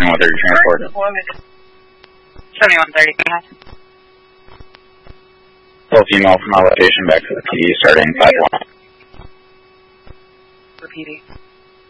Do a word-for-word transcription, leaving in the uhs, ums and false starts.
seventy-one thirty transport. seventy-one thirty, go ahead. Full female from our location back to the P D starting five one. Repeating.